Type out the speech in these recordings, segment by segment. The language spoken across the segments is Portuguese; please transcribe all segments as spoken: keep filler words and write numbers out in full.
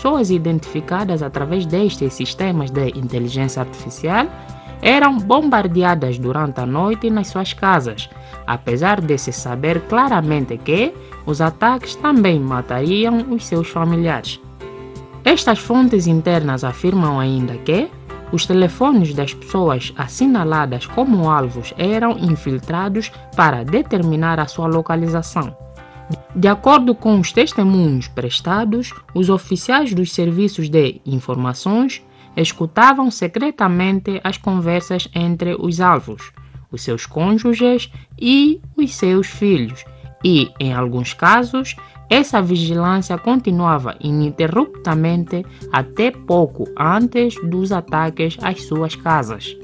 pessoas identificadas através destes sistemas de inteligência artificial eram bombardeadas durante a noite nas suas casas, apesar de se saber claramente que os ataques também matariam os seus familiares. Estas fontes internas afirmam ainda que os telefones das pessoas assinaladas como alvos eram infiltrados para determinar a sua localização. De acordo com os testemunhos prestados, os oficiais dos serviços de informações escutavam secretamente as conversas entre os alvos, os seus cônjuges e os seus filhos, e, em alguns casos, essa vigilância continuava ininterruptamente até pouco antes dos ataques às suas casas.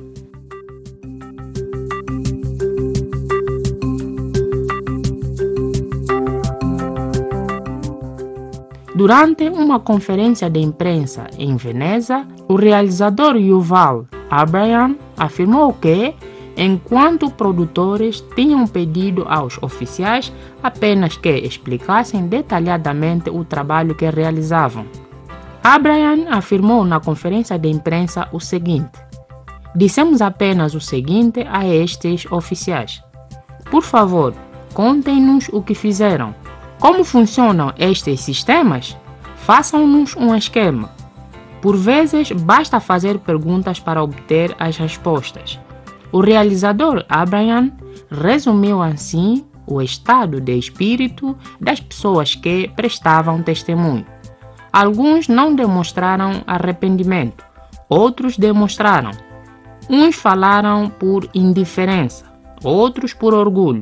Durante uma conferência de imprensa em Veneza, o realizador Yuval Abraham afirmou que, enquanto produtores tinham pedido aos oficiais apenas que explicassem detalhadamente o trabalho que realizavam. Abraham afirmou na conferência de imprensa o seguinte: "Dissemos apenas o seguinte a estes oficiais: por favor, contem-nos o que fizeram. Como funcionam estes sistemas? Façam-nos um esquema. Por vezes, basta fazer perguntas para obter as respostas." O realizador Abraham resumiu assim o estado de espírito das pessoas que prestavam testemunho. Alguns não demonstraram arrependimento, outros demonstraram. Uns falaram por indiferença, outros por orgulho.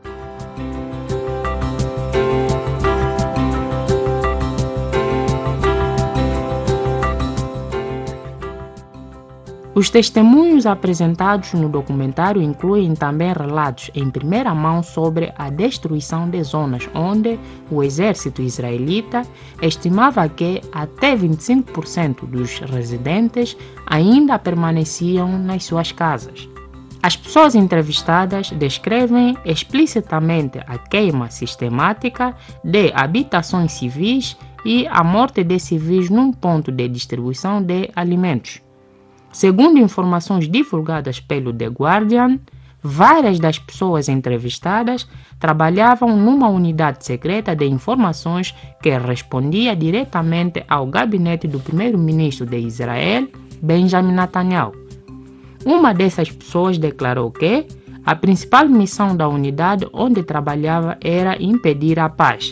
Os testemunhos apresentados no documentário incluem também relatos em primeira mão sobre a destruição de zonas onde o exército israelita estimava que até vinte e cinco por cento dos residentes ainda permaneciam nas suas casas. As pessoas entrevistadas descrevem explicitamente a queima sistemática de habitações civis e a morte de civis num ponto de distribuição de alimentos. Segundo informações divulgadas pelo The Guardian, várias das pessoas entrevistadas trabalhavam numa unidade secreta de informações que respondia diretamente ao gabinete do primeiro-ministro de Israel, Benjamin Netanyahu. Uma dessas pessoas declarou que a principal missão da unidade onde trabalhava era impedir a paz.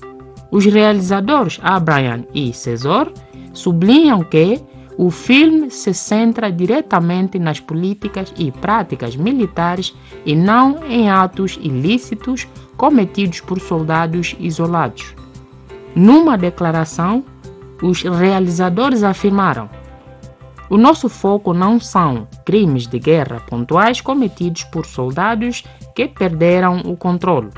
Os realizadores Abraham e César sublinham que o filme se centra diretamente nas políticas e práticas militares e não em atos ilícitos cometidos por soldados isolados. Numa declaração, os realizadores afirmaram: "O nosso foco não são crimes de guerra pontuais cometidos por soldados que perderam o controle.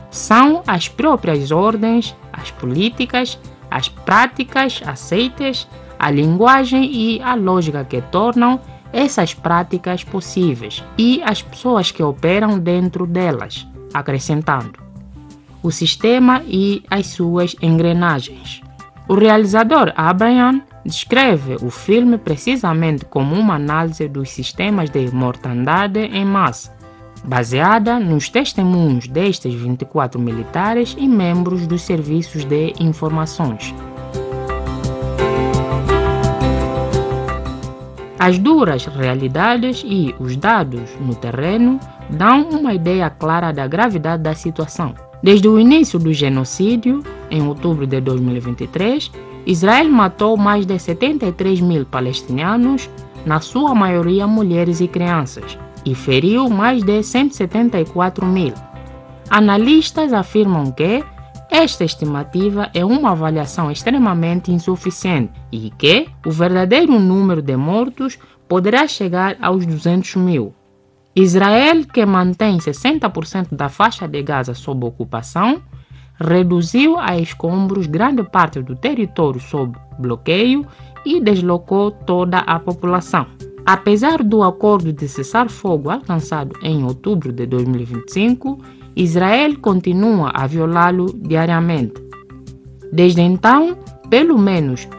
São as próprias ordens, as políticas, as práticas aceitas, a linguagem e a lógica que tornam essas práticas possíveis e as pessoas que operam dentro delas", acrescentando, "o sistema e as suas engrenagens." O realizador Abraham descreve o filme precisamente como uma análise dos sistemas de mortandade em massa, baseada nos testemunhos destes vinte e quatro militares e membros dos serviços de informações. As duras realidades e os dados no terreno dão uma ideia clara da gravidade da situação. Desde o início do genocídio, em outubro de dois mil e vinte e três, Israel matou mais de setenta e três mil palestinianos, na sua maioria mulheres e crianças, e feriu mais de cento e setenta e quatro mil. Analistas afirmam que esta estimativa é uma avaliação extremamente insuficiente e que o verdadeiro número de mortos poderá chegar aos duzentos mil. Israel, que mantém sessenta por cento da faixa de Gaza sob ocupação, reduziu a escombros grande parte do território sob bloqueio e deslocou toda a população. Apesar do acordo de cessar-fogo alcançado em outubro de dois mil e vinte e cinco, Israel continua a violá-lo diariamente. Desde então, pelo menos